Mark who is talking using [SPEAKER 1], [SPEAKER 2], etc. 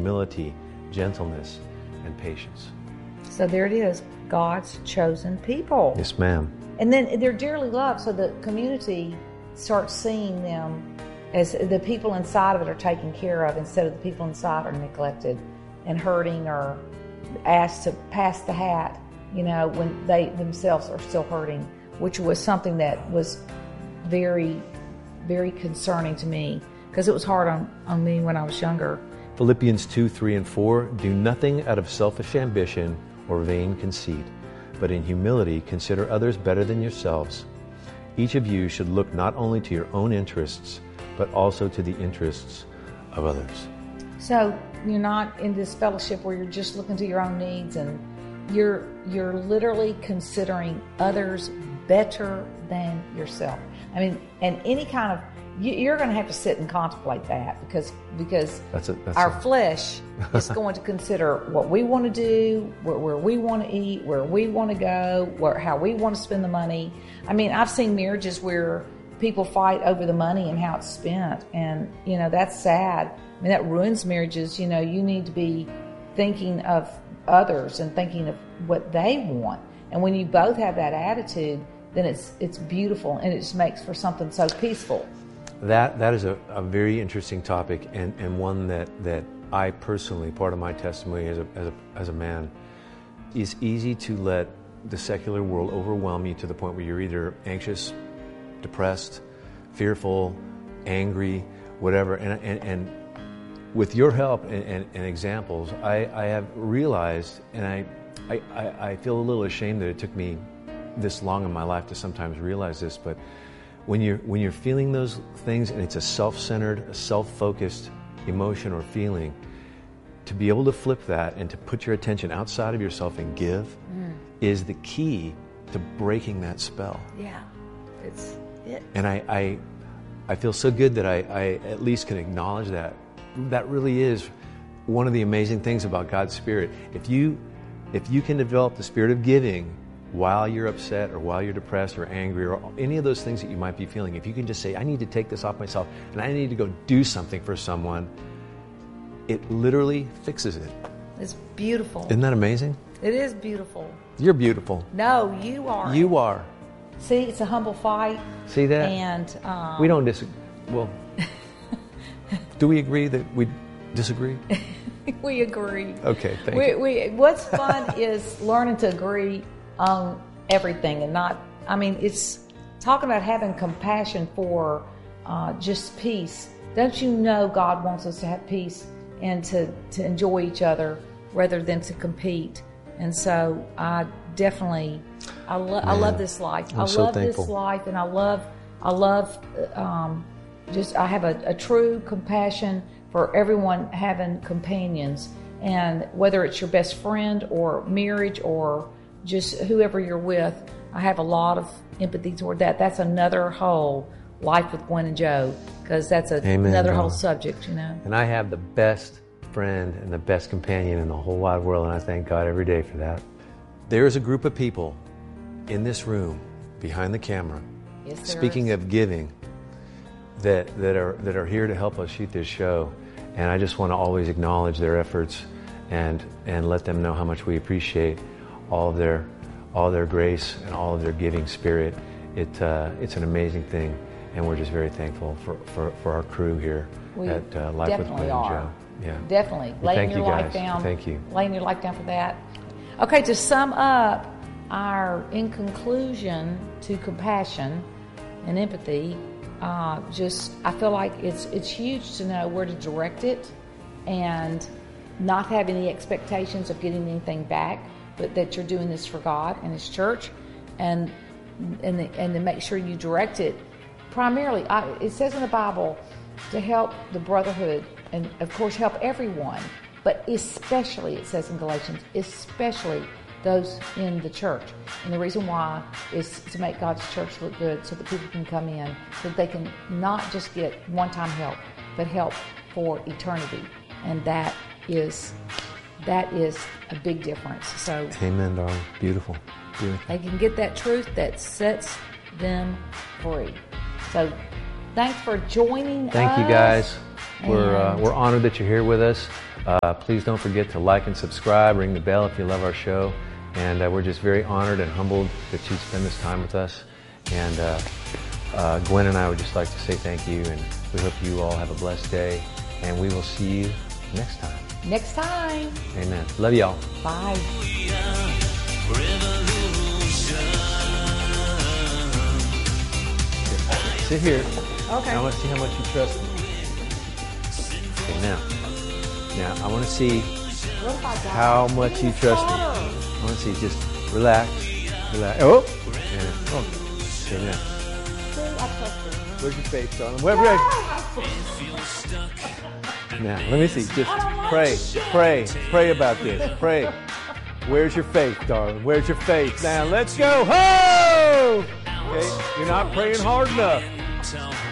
[SPEAKER 1] humility, gentleness, and patience.
[SPEAKER 2] So there it is, God's chosen people.
[SPEAKER 1] Yes, ma'am.
[SPEAKER 2] And then they're dearly loved, so the community starts seeing them as the people inside of it are taken care of instead of the people inside are neglected and hurting or asked to pass the hat, when they themselves are still hurting, which was something that was very, very concerning to me because it was hard on me when I was younger.
[SPEAKER 1] Philippians 2, 3, and 4, do nothing out of selfish ambition or vain conceit, but in humility consider others better than yourselves. Each of you should look not only to your own interests, but also to the interests of others.
[SPEAKER 2] So you're not in this fellowship where you're just looking to your own needs, and you're literally considering others better than yourself. I mean, and any kind of, you're going to have to sit and contemplate that because our flesh is going to consider what we want to do, where we want to eat, where we want to go, how we want to spend the money. I mean, I've seen marriages where people fight over the money and how it's spent, and that's sad. I mean, that ruins marriages. You need to be thinking of others and thinking of what they want. And when you both have that attitude, then it's beautiful, and it just makes for something so peaceful.
[SPEAKER 1] That is a very interesting topic, and one that I personally, part of my testimony as a man, is easy to let the secular world overwhelm you to the point where you're either anxious, depressed, fearful, angry, whatever. And with your help and examples, I have realized, and I feel a little ashamed that it took me this long in my life to sometimes realize this, but when you're feeling those things and it's a self-centered, a self-focused emotion or feeling, to be able to flip that and to put your attention outside of yourself and give is the key to breaking that spell.
[SPEAKER 2] Yeah, it's it.
[SPEAKER 1] And I feel so good that I at least can acknowledge that. That really is one of the amazing things about God's Spirit. If you can develop the spirit of giving while you're upset or while you're depressed or angry or any of those things that you might be feeling, if you can just say, I need to take this off myself and I need to go do something for someone, it literally fixes it.
[SPEAKER 2] It's beautiful.
[SPEAKER 1] Isn't that amazing?
[SPEAKER 2] It is beautiful.
[SPEAKER 1] You're beautiful.
[SPEAKER 2] No, you are.
[SPEAKER 1] You are.
[SPEAKER 2] See, it's a humble fight.
[SPEAKER 1] See that?
[SPEAKER 2] And
[SPEAKER 1] we don't disagree. Well, do we agree that we disagree?
[SPEAKER 2] We agree.
[SPEAKER 1] Okay, thank you.
[SPEAKER 2] What's fun is learning to agree on everything and not, it's talking about having compassion for just peace. Don't you know God wants us to have peace and to enjoy each other rather than to compete? And so I definitely, I love this life.
[SPEAKER 1] I'm so
[SPEAKER 2] love
[SPEAKER 1] thankful.
[SPEAKER 2] This life, and I love I have a true compassion for everyone having companions, and whether it's your best friend or marriage or just whoever you're with, I have a lot of empathy toward that. That's another whole life with Gwen and Joe, because that's another whole subject,
[SPEAKER 1] And I have the best friend and the best companion in the whole wide world, and I thank God every day for that. There is a group of people in this room, behind the camera, speaking of giving, that are here to help us shoot this show. And I just want to always acknowledge their efforts and let them know how much we appreciate all of their grace and all of their giving spirit. It's an amazing thing, and we're just very thankful for our crew here at Life with Gwen and Joe. Yeah,
[SPEAKER 2] definitely laying your life down.
[SPEAKER 1] Thank you.
[SPEAKER 2] Laying your life down for that. Okay, to sum up in conclusion to compassion and empathy, I feel like it's huge to know where to direct it and not have any expectations of getting anything back, but that you're doing this for God and His church, and to make sure you direct it primarily. It says in the Bible to help the brotherhood, and of course help everyone, but especially, it says in Galatians, especially those in the church. And the reason why is to make God's church look good, so that people can come in, so that they can not just get one-time help, but help for eternity. And that is a big difference. So
[SPEAKER 1] amen, darling. Beautiful.
[SPEAKER 2] They can get that truth that sets them free. So thanks for joining us.
[SPEAKER 1] Thank you, guys. We're honored that you're here with us. Please don't forget to like and subscribe, ring the bell if you love our show. And we're just very honored and humbled that you spend this time with us. And Gwen and I would just like to say thank you, and we hope you all have a blessed day. And we will see you next time.
[SPEAKER 2] Next time.
[SPEAKER 1] Amen. Love y'all.
[SPEAKER 2] Bye.
[SPEAKER 1] Sit here.
[SPEAKER 2] Okay.
[SPEAKER 1] I want to see how much you trust me. Okay, now I want to see how much you trust me. I want to see. Just relax. Oh. Okay, now. Where's your faith, darling? Where? Now, let me see. Just pray about this. Pray. Where's your faith, darling? Where's your faith? Now, let's go. Ho! Okay, you're not praying hard enough.